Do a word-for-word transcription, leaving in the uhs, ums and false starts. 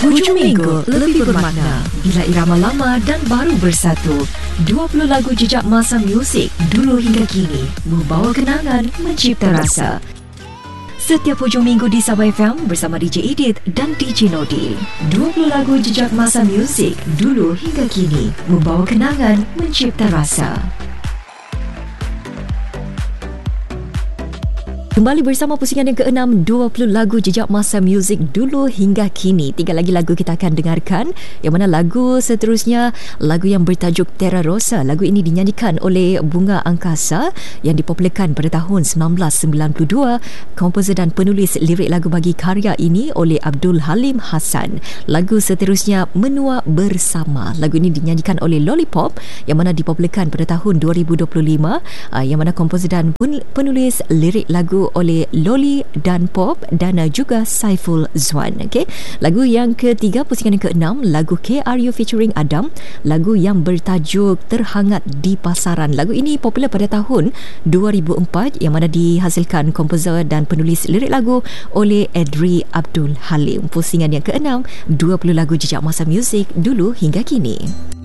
Hujung minggu lebih bermakna bila irama lama dan baru bersatu. dua puluh lagu jejak masa muzik dulu hingga kini membawa kenangan, mencipta rasa. Setiap hujung minggu di Sabah F M bersama D J Edith dan D J Nodi. dua puluh lagu jejak masa muzik dulu hingga kini membawa kenangan, mencipta rasa. Kembali bersama pusingan yang keenam, dua puluh lagu jejak masa muzik dulu hingga kini. Tiga lagi lagu kita akan dengarkan. Yang mana lagu seterusnya, lagu yang bertajuk Terra Rosa. Lagu ini dinyanyikan oleh Bunga Angkasa yang dipopularkan pada tahun seribu sembilan ratus sembilan puluh dua. Komposer dan penulis lirik lagu bagi karya ini oleh Abdul Halim Hassan. Lagu seterusnya, Menua Bersama. Lagu ini dinyanyikan oleh Lollipop yang mana dipopularkan pada tahun dua ribu dua puluh lima. Yang mana komposer dan penulis lirik lagu oleh Loli dan Pop dan juga Saiful Zwan. Okey. Lagu yang ketiga, pusingan yang keenam, lagu K R U featuring Adam, lagu yang bertajuk Terhangat di Pasaran. Lagu ini popular pada tahun dua ribu empat yang mana dihasilkan komposer dan penulis lirik lagu oleh Edri Abdul Halim. Pusingan yang keenam, dua puluh lagu jejak masa muzik dulu hingga kini.